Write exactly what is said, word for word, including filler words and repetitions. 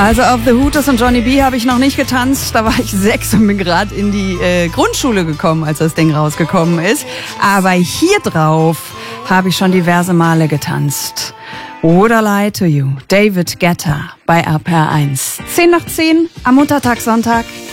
Also auf The Hooters und Johnny B habe ich noch nicht getanzt. Da war ich sechs und bin gerade in die äh, Grundschule gekommen, als das Ding rausgekommen ist. Aber hier drauf habe ich schon diverse Male getanzt. What I Lie to You, David Guetta bei R P R eins. zehn nach zehn am Muttertag, Sonntag.